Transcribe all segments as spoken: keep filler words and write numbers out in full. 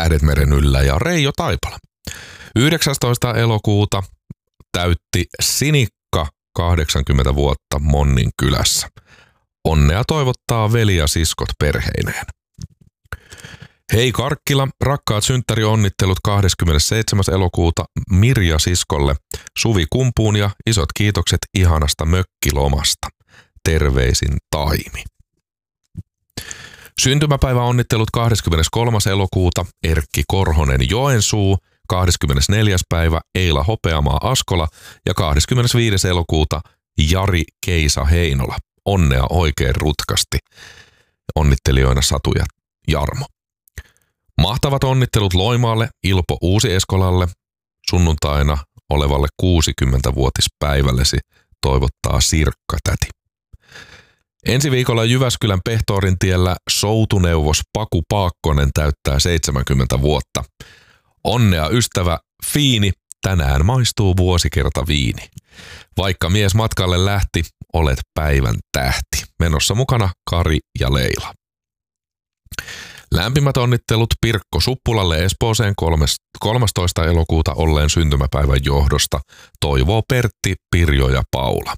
Tähdet meren yllä ja Reijo Taipala. yhdeksästoista elokuuta täytti Sinikka kahdeksankymmentä vuotta Monnin kylässä. Onnea toivottaa veli ja siskot perheineen. Hei Karkkila, rakkaat synttärionnittelut kahdeskymmenesseitsemäs elokuuta Mirja siskolle, Suvi kumpuun ja isot kiitokset ihanasta mökkilomasta. Terveisin Taimi. Syntymäpäiväonnittelut kahdeskymmeneskolmas elokuuta Erkki Korhonen Joensuu, kahdeskymmenesneljäs päivä Eila Hopeamaa Askola ja kahdeskymmenesviides elokuuta Jari Keisa Heinola. Onnea oikein rutkasti. Onnittelijoina Satu ja Jarmo. Mahtavat onnittelut Loimaalle Ilpo Uusi-Eskolalle sunnuntaina olevalle kuusikymmentävuotispäivällesi toivottaa Sirkka-täti. Ensi viikolla Jyväskylän Pehtoorin tiellä soutuneuvos Paku Paakkonen täyttää seitsemänkymmentä vuotta. Onnea ystävä Fiini, tänään maistuu vuosikerta viini. Vaikka mies matkalle lähti, olet päivän tähti. Menossa mukana Kari ja Leila. Lämpimät onnittelut Pirkko Suppulalle Espooseen kolmastoista elokuuta olleen syntymäpäivän johdosta. Toivoo Pertti, Pirjo ja Paula.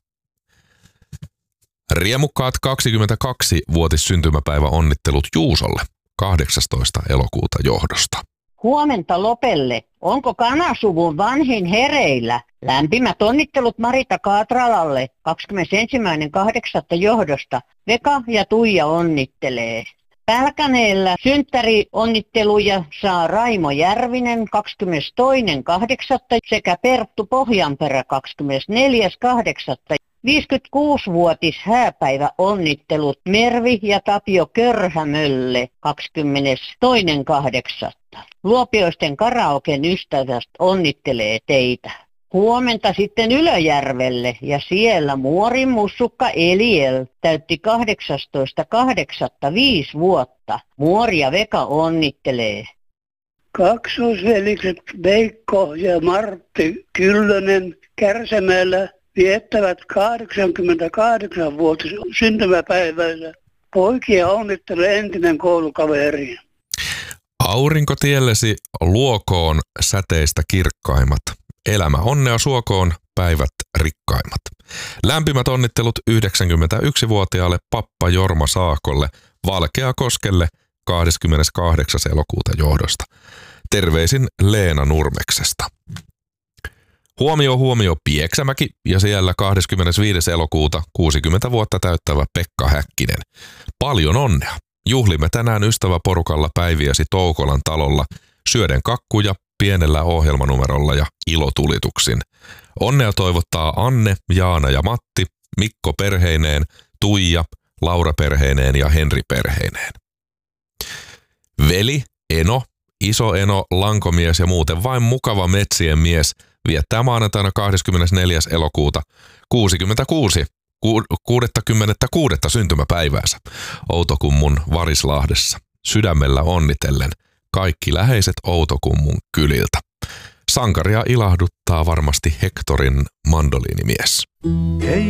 Riemukkaat kaksikymmentäkaksi-vuotis syntymäpäivä onnittelut Juusolle kahdeksastoista elokuuta johdosta. Huomenta Lopelle. Onko kanasuvun vanhin hereillä? Lämpimät onnittelut Marita Kaatralalle kahdeskymmenesensimmäinen kahdeksatta johdosta. Veka ja Tuija onnittelee. Pälkäneellä synttärionnitteluja saa Raimo Järvinen kahdeskymmenestoinen kahdeksatta sekä Perttu Pohjanperä kahdeskymmenesneljäs kahdeksatta viisikymmentäkuusivuotis hääpäivä onnittelut Mervi ja Tapio Körhämölle kahdeskymmenestoinen kahdeksatta Luopioisten karaoken ystävästä onnittelee teitä. Huomenta sitten Ylöjärvelle ja siellä muorin mussukka Eliel täytti kahdeksastoista kahdeksatta viisi vuotta. Muori ja Veka onnittelee. Kaksoisvelikset Veikko ja Martti Kyllönen Kärsämäellä viettävät kahdeksankymmentäkahdeksanvuotis syntymäpäivänsä. Poikia onnittelee entinen koulukaveri. Aurinko tiellesi luokoon säteistä kirkkaimmat. Elämä onnea suokoon, päivät rikkaimmat. Lämpimät onnittelut yhdeksänkymmentäyksivuotiaalle pappa Jorma Saakolle Valkeakoskelle kahdeskymmeneskahdeksas elokuuta johdosta. Terveisin Leena Nurmeksesta. Huomio huomio Pieksämäki ja siellä kahdeskymmenesviides elokuuta kuusikymmentä vuotta täyttävä Pekka Häkkinen. Paljon onnea. Juhlimme tänään ystäväporukalla päiviäsi Toukolan talolla syöden kakkuja pienellä ohjelmanumerolla ja ilotulituksin. Onnea toivottaa Anne, Jaana ja Matti, Mikko perheineen, Tuija, Laura perheineen ja Henri perheineen. Veli, Eno, iso Eno, lankomies ja muuten vain mukava metsien mies viettää maanantaina kahdeskymmenesneljäs elokuuta kuusikymmentäkuusi kuudeskymmeneskuudes syntymäpäiväänsä Outokummun Varislahdessa. Sydämellä onnitellen kaikki läheiset Outokummun kyliltä. Sankaria ilahduttaa varmasti Hektorin mandoliinimies.